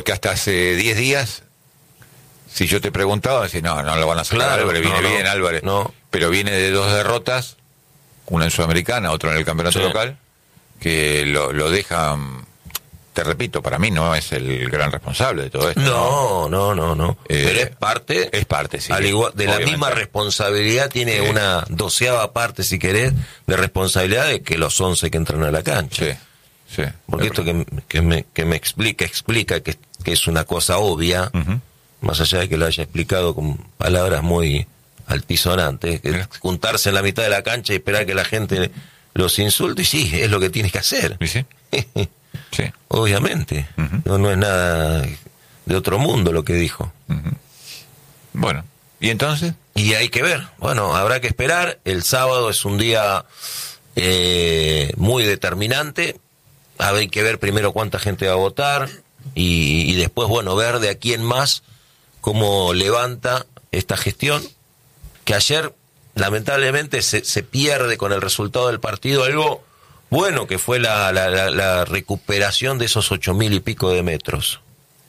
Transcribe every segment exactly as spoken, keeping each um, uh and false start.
porque hasta hace diez días, si yo te preguntaba, decís, no, no lo van a sacar Claro, Álvarez, viene no, bien no, Álvarez. no. Pero viene de dos derrotas, una en Sudamericana, otra en el campeonato Sí. local, que lo, lo dejan, te repito, para mí no es el gran responsable de todo esto. No, no, no, no. Eh, Pero es parte, es parte, sí. al igual, de obviamente. la misma responsabilidad, tiene Sí. una doceava parte, si querés, de responsabilidad de que los once que entran a la cancha. Sí, sí. Porque esto que, que, me, que me explica, explica que, que es una cosa obvia, Uh-huh. más allá de que lo haya explicado con palabras muy altisonantes, que Mira. juntarse en la mitad de la cancha y esperar que la gente los insulte, y sí, es lo que tienes que hacer. ¿Y sí? Sí. Obviamente. Uh-huh. No, no es nada de otro mundo lo que dijo. Uh-huh. Bueno, ¿y entonces? Y hay que ver, bueno, habrá que esperar. El sábado es un día eh, muy determinante. Habrá que ver primero cuánta gente va a votar y, y después, bueno, ver de aquí en más cómo levanta esta gestión, que ayer lamentablemente se, se pierde con el resultado del partido algo bueno, que fue la, la, la, la recuperación de esos ocho mil y pico de metros.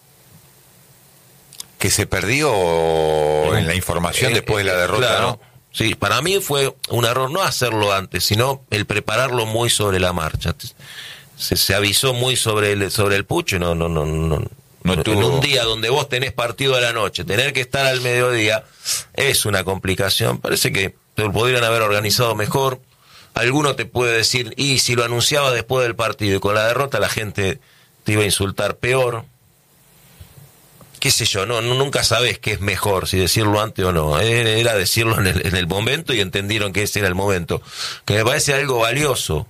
Que se perdió en la información Eh, después de la eh, derrota, claro. ¿no? Sí, para mí fue un error no hacerlo antes, sino el prepararlo muy sobre la marcha. Se, se avisó muy sobre el sobre el pucho y no no no no. No En tuvo- un día donde vos tenés partido a la noche, tener que estar al mediodía es una complicación. Parece que lo podrían haber organizado mejor. Alguno te puede decir, y si lo anunciaba después del partido y con la derrota la gente te iba a insultar peor. Qué sé yo, no, no nunca sabes qué es mejor, si decirlo antes o no. Era decirlo en el, en el momento y entendieron que ese era el momento. Que me parece algo valioso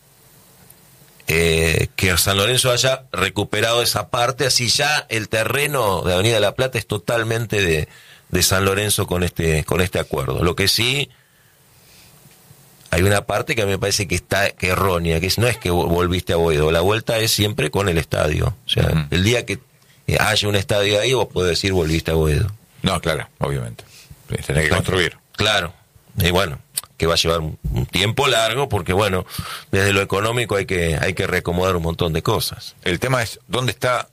eh, que San Lorenzo haya recuperado esa parte, así ya el terreno de Avenida La Plata es totalmente de, de San Lorenzo con este, con este acuerdo. Lo que sí, hay una parte que a mí me parece que está que errónea, que es, no es que volviste a Boedo, la vuelta es siempre con el estadio. O sea, Uh-huh. el día que haya un estadio ahí, vos podés decir volviste a Boedo. No, claro, obviamente. Sí, tenés que construir. Claro. Y bueno, que va a llevar un, un tiempo largo, porque bueno, desde lo económico hay que, hay que reacomodar un montón de cosas. El tema es, ¿dónde está?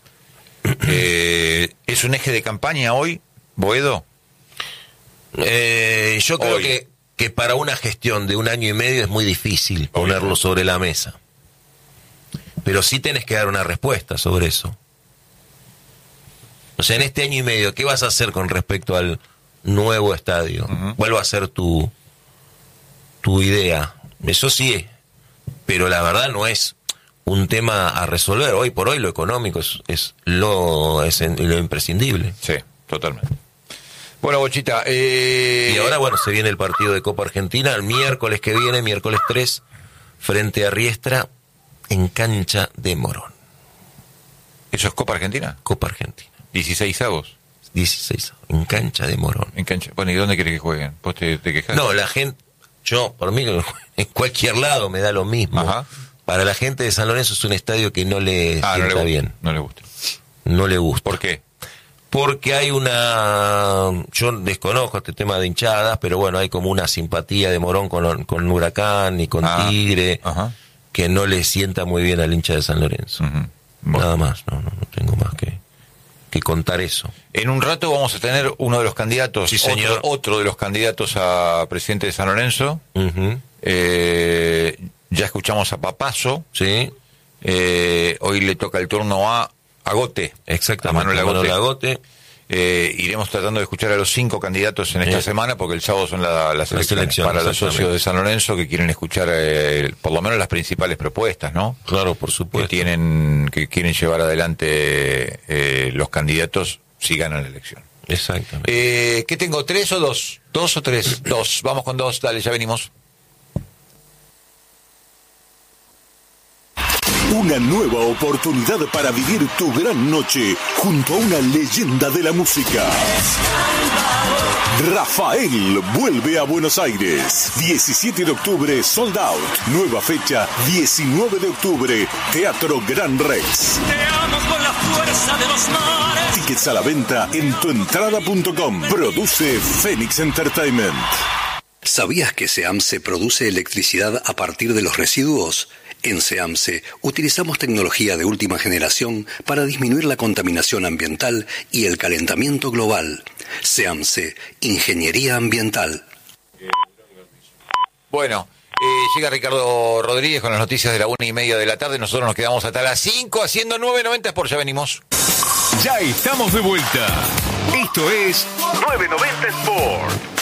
Eh, ¿Es un eje de campaña hoy, Boedo? Eh, yo creo Hoy. que, que para una gestión de un año y medio es muy difícil ponerlo Obvio. sobre la mesa. Pero sí tenés que dar una respuesta sobre eso. O sea, en este año y medio, ¿qué vas a hacer con respecto al nuevo estadio? Uh-huh. ¿Cuál va a ser tu, tu idea? Eso sí, pero la verdad no es un tema a resolver. Hoy por hoy lo económico es, es, lo, es en- lo imprescindible. Sí, totalmente. Bueno, Bochita, eh... Y ahora, bueno, se viene el partido de Copa Argentina el miércoles que viene, miércoles tres, frente a Riestra, en cancha de Morón. ¿Eso es Copa Argentina? Copa Argentina. dieciséis avos dieciséis, en cancha de Morón. en cancha. Bueno, ¿y dónde querés que jueguen? ¿Vos te, te quejás? No, la gente, yo, por mí, en cualquier lado me da lo mismo. Ajá. Para la gente de San Lorenzo es un estadio que no le Ah, no le sienta gusta. bien. No le gusta. No le gusta. ¿Por qué? Porque hay una, yo desconozco este tema de hinchadas, pero bueno, hay como una simpatía de Morón con, con Huracán y con Ah, Tigre, ajá. que no le sienta muy bien al hincha de San Lorenzo. Ujú. Bueno. Nada más, no, no, no tengo más que, que contar eso. En un rato vamos a tener uno de los candidatos, Sí, señor. Otro, otro de los candidatos a presidente de San Lorenzo. Ujú. Eh, ya escuchamos a Papazo. Sí, Eh, hoy le toca el turno a Agote. exactamente. A Manuel Agote. Manuel Agote. Eh, iremos tratando de escuchar a los cinco candidatos en esta Bien. semana, porque el sábado son la- las, elecciones, elecciones, para los exactamente. socios de San Lorenzo que quieren escuchar eh, por lo menos las principales propuestas, ¿no? Claro, por Que supuesto. tienen, que quieren llevar adelante eh, los candidatos si ganan la elección. Exactamente. Eh, ¿Qué tengo? ¿Tres o dos? ¿Dos o tres? Dos. Vamos con dos. Dale, ya venimos. Una nueva oportunidad para vivir tu gran noche junto a una leyenda de la música. Rafael vuelve a Buenos Aires. diecisiete de octubre, sold out. Nueva fecha, diecinueve de octubre, Teatro Gran Rex. Te amo con la fuerza de los mares. Tickets a la venta en tuentrada punto com. Produce Phoenix Entertainment. ¿Sabías que SEAM se produce electricidad a partir de los residuos? En SEAMSE utilizamos tecnología de última generación para disminuir la contaminación ambiental y el calentamiento global. SEAMSE, Ingeniería Ambiental. Bueno, eh, llega Ricardo Rodríguez con las noticias de la una y media de la tarde. Nosotros nos quedamos hasta las cinco haciendo nueve noventa por Ya Venimos. Ya estamos de vuelta. Esto es nueve noventa Sport.